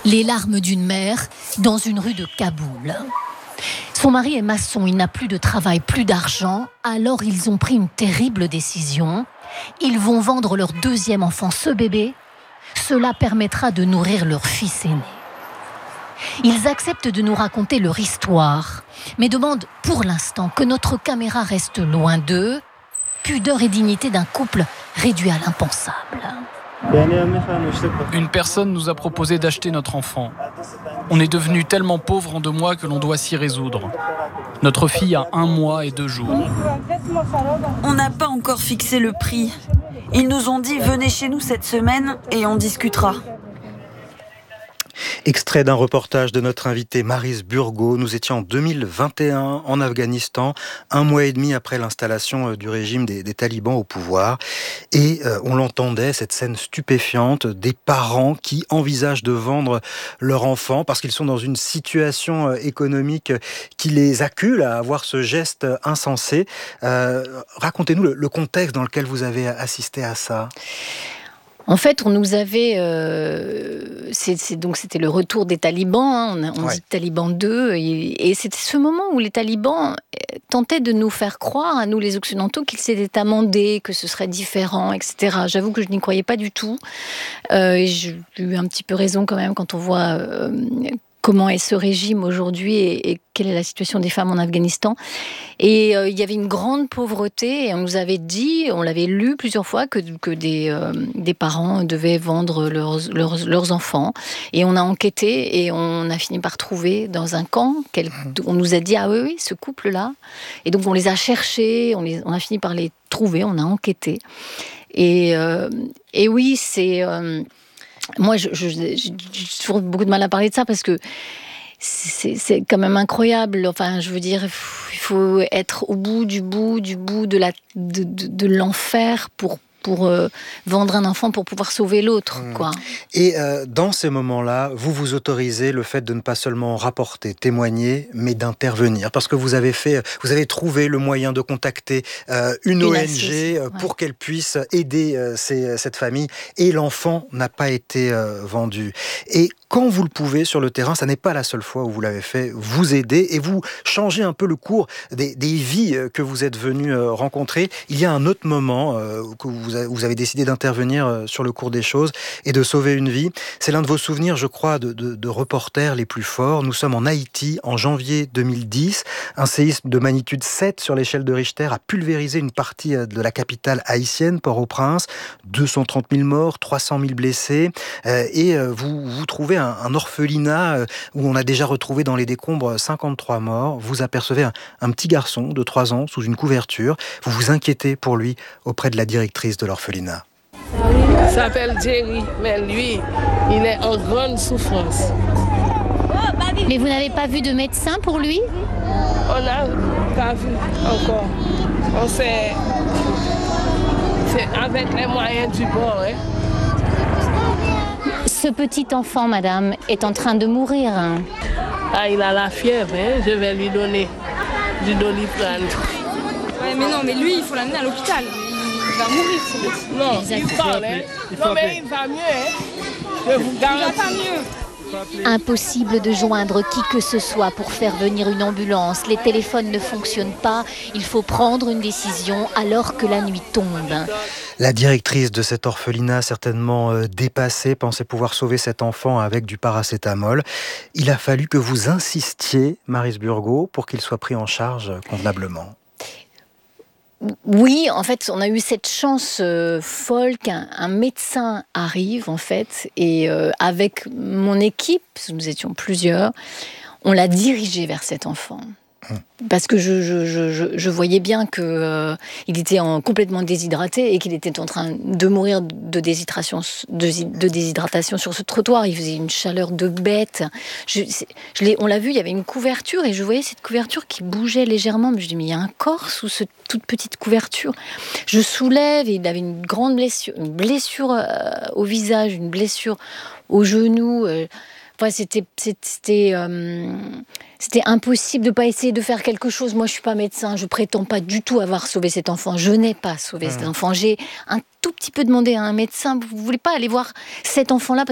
Les larmes d'une mère dans une rue de Kaboul. Son mari est maçon, il n'a plus de travail, plus d'argent. Alors ils ont pris une terrible décision. Ils vont vendre leur deuxième enfant, ce bébé. Cela permettra de nourrir leur fils aîné. Ils acceptent de nous raconter leur histoire, mais demandent pour l'instant que notre caméra reste loin d'eux. Pudeur et dignité d'un couple réduit à l'impensable. Une personne nous a proposé d'acheter notre enfant. On est devenu tellement pauvre en 2 mois que l'on doit s'y résoudre. Notre fille a 1 mois et 2 jours. On n'a pas encore fixé le prix. Ils nous ont dit « Venez chez nous cette semaine et on discutera ». Extrait d'un reportage de notre invité Maryse Burgot. Nous étions en 2021 en Afghanistan, 1 mois et demi après l'installation du régime des talibans au pouvoir. Et on l'entendait, cette scène stupéfiante, des parents qui envisagent de vendre leur enfant parce qu'ils sont dans une situation économique qui les accule à avoir ce geste insensé. Racontez-nous le contexte dans lequel vous avez assisté à ça. En fait, on nous avait... c'était le retour des talibans, on dit talibans 2, et c'était ce moment où les talibans tentaient de nous faire croire, à nous les Occidentaux, qu'ils s'étaient amendés, que ce serait différent, etc. J'avoue que je n'y croyais pas du tout. Et j'ai eu un petit peu raison quand même quand on voit... comment est ce régime aujourd'hui et quelle est la situation des femmes en Afghanistan. Et il y avait une grande pauvreté et on nous avait dit, on l'avait lu plusieurs fois, que des parents devaient vendre leurs enfants. Et on a enquêté et on a fini par trouver dans un camp, on nous a dit, ah oui, ce couple-là. Et donc on les a cherchés, on a fini par les trouver, on a enquêté. Et oui, c'est... moi, j'ai toujours beaucoup de mal à parler de ça parce que c'est quand même incroyable. Enfin, je veux dire, il faut être au bout de l'enfer pour vendre un enfant pour pouvoir sauver l'autre, quoi. Et dans ces moments-là, vous autorisez le fait de ne pas seulement rapporter, témoigner, mais d'intervenir, parce que vous avez trouvé le moyen de contacter une ONG pour qu'elle puisse aider cette famille, et l'enfant n'a pas été vendu. Et quand vous le pouvez sur le terrain, ça n'est pas la seule fois où vous l'avez fait, vous aidez et vous changez un peu le cours des vies que vous êtes venus rencontrer. Il y a un autre moment que vous avez décidé d'intervenir sur le cours des choses et de sauver une vie. C'est l'un de vos souvenirs, je crois, de reporters les plus forts. Nous sommes en Haïti en janvier 2010. Un séisme de magnitude 7 sur l'échelle de Richter a pulvérisé une partie de la capitale haïtienne, Port-au-Prince. 230 000 morts, 300 000 blessés. Et vous trouvez un orphelinat où on a déjà retrouvé dans les décombres 53 morts. Vous apercevez un petit garçon de 3 ans sous une couverture. Vous vous inquiétez pour lui auprès de la directrice de l'orphelinat. Il s'appelle Jerry, mais lui, il est en grande souffrance. Mais vous n'avez pas vu de médecin pour lui ? On n'a pas vu encore. C'est avec les moyens du bord. Ce petit enfant, madame, est en train de mourir. Ah, il a la fièvre, je vais lui donner du Doliprane. Ouais, mais non, mais lui, il faut l'amener à l'hôpital. Il va mourir, ce petit. Non, il parle, Non, mais il va mieux, Je vous garantis. Il va pas mieux. Impossible de joindre qui que ce soit pour faire venir une ambulance. Les téléphones ne fonctionnent pas. Il faut prendre une décision alors que la nuit tombe. La directrice de cet orphelinat, certainement dépassée, pensait pouvoir sauver cet enfant avec du paracétamol. Il a fallu que vous insistiez, Maryse Burgot, pour qu'il soit pris en charge convenablement. Oui, en fait, on a eu cette chance folle qu'un médecin arrive, en fait, et avec mon équipe, parce que nous étions plusieurs, on l'a dirigé vers cet enfant. Parce que je voyais bien qu'il était complètement déshydraté et qu'il était en train de mourir de déshydratation sur ce trottoir. Il faisait une chaleur de bête. On l'a vu, il y avait une couverture et je voyais cette couverture qui bougeait légèrement. Mais je dis, mais il y a un corps sous cette toute petite couverture. Je soulève et il avait une grande blessure au visage, une blessure au genou. Enfin, c'était impossible de ne pas essayer de faire quelque chose. Moi, je ne suis pas médecin, je ne prétends pas du tout avoir sauvé cet enfant. Je n'ai pas sauvé cet enfant. J'ai un tout petit peu demandé à un médecin, vous ne voulez pas aller voir cet enfant-là ?